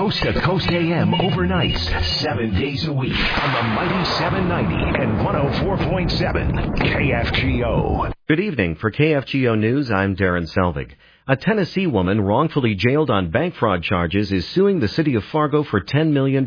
Coast to Coast AM overnight, 7 days a week on the mighty 790 and 104.7 KFGO. Good evening. For KFGO News, I'm Darren Selvig. A Tennessee woman wrongfully jailed on bank fraud charges is suing the city of Fargo for $10 million.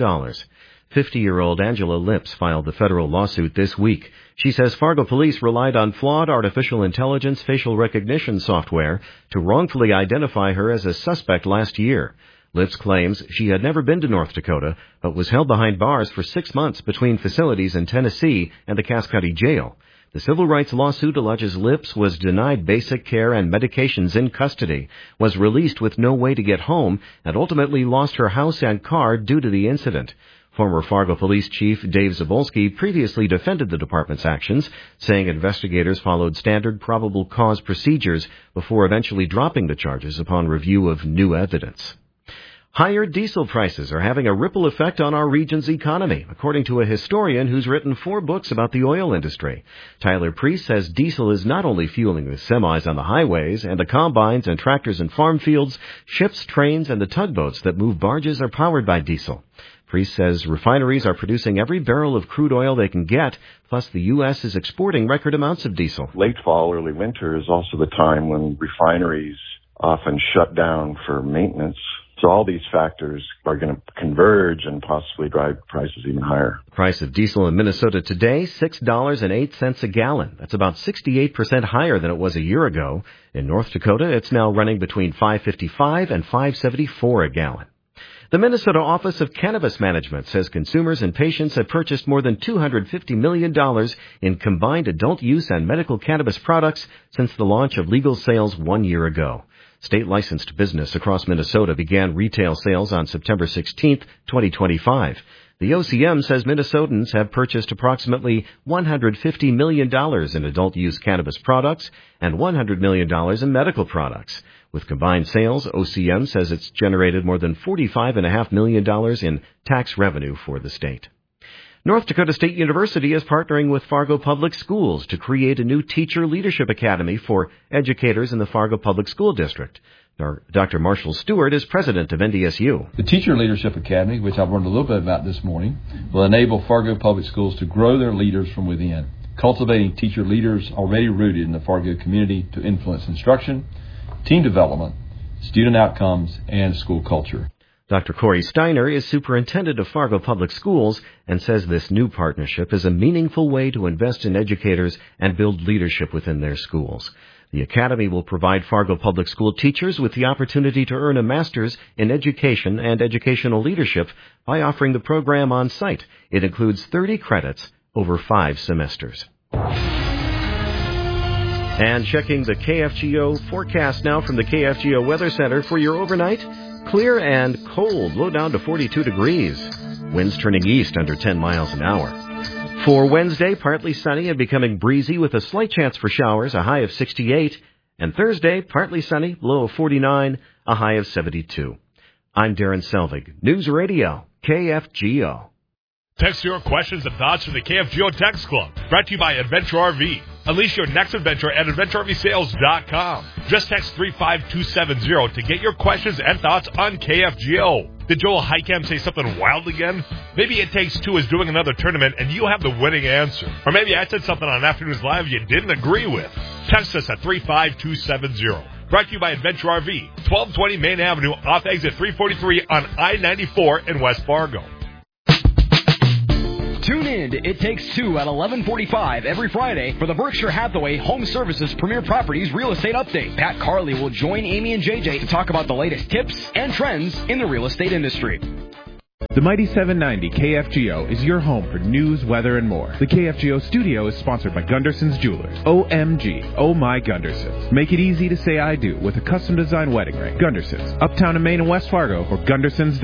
50-year-old Angela Lips filed the federal lawsuit this week. She says Fargo police relied on flawed artificial intelligence facial recognition software to wrongfully identify her as a suspect last year. Lips claims she had never been to North Dakota, but was held behind bars for 6 months between facilities in Tennessee and the Cass County Jail. The civil rights lawsuit alleges Lips was denied basic care and medications in custody, was released with no way to get home, and ultimately lost her house and car due to the incident. Former Fargo Police Chief Dave Zabolski previously defended the department's actions, saying investigators followed standard probable cause procedures before eventually dropping the charges upon review of new evidence. Higher diesel prices are having a ripple effect on our region's economy, according to a historian who's written 4 books about the oil industry. Tyler Priest says diesel is not only fueling the semis on the highways and the combines and tractors in farm fields, ships, trains, and the tugboats that move barges are powered by diesel. Priest says refineries are producing every barrel of crude oil they can get, plus the U.S. is exporting record amounts of diesel. Late fall, early winter is also the time when refineries often shut down for maintenance. So all these factors are going to converge and possibly drive prices even higher. The price of diesel in Minnesota today, $6.08 a gallon. That's about 68% higher than it was a year ago. In North Dakota, it's now running between $5.55 and $5.74 a gallon. The Minnesota Office of Cannabis Management says consumers and patients have purchased more than $250 million in combined adult use and medical cannabis products since the launch of legal sales 1 year ago. State-licensed business across Minnesota began retail sales on September 16, 2025. The OCM says Minnesotans have purchased approximately $150 million in adult-use cannabis products and $100 million in medical products. With combined sales, OCM says it's generated more than $45.5 million in tax revenue for the state. North Dakota State University is partnering with Fargo Public Schools to create a new teacher leadership academy for educators in the Fargo Public School District. Dr. Marshall Stewart is president of NDSU. The Teacher Leadership Academy, which I've learned a little bit about this morning, will enable Fargo Public Schools to grow their leaders from within, cultivating teacher leaders already rooted in the Fargo community to influence instruction, team development, student outcomes, and school culture. Dr. Corey Steiner is superintendent of Fargo Public Schools and says this new partnership is a meaningful way to invest in educators and build leadership within their schools. The academy will provide Fargo Public School teachers with the opportunity to earn a master's in education and educational leadership by offering the program on site. It includes 30 credits over 5 semesters. And checking the KFGO forecast now from the KFGO Weather Center for your overnight. Clear and cold, low down to 42 degrees. Winds turning east under 10 miles an hour. For Wednesday, partly sunny and becoming breezy with a slight chance for showers, a high of 68. And Thursday, partly sunny, low of 49, a high of 72. I'm Darren Selvig, News Radio, KFGO. Text your questions and thoughts to the KFGO Text Club, brought to you by Adventure RV. Unleash your next adventure at AdventureRVSales.com. Just text 35270 to get your questions and thoughts on KFGO. Did Joel Heicam say something wild again? Maybe It Takes Two is doing another tournament and you have the winning answer. Or maybe I said something on Afternoons Live you didn't agree with. Text us at 35270. Brought to you by Adventure RV, 1220 Main Avenue off exit 343 on I-94 in West Fargo. Tune in to It Takes Two at 11:45 every Friday for the Berkshire Hathaway Home Services Premier Properties Real Estate Update. Pat Carley will join Amy and JJ to talk about the latest tips and trends in the real estate industry. The Mighty 790 KFGO is your home for news, weather, and more. The KFGO studio is sponsored by Gunderson's Jewelers. OMG, oh my Gundersons. Make it easy to say I do with a custom-designed wedding ring. Gundersons, uptown in Maine and West Fargo, or Gundersons.com.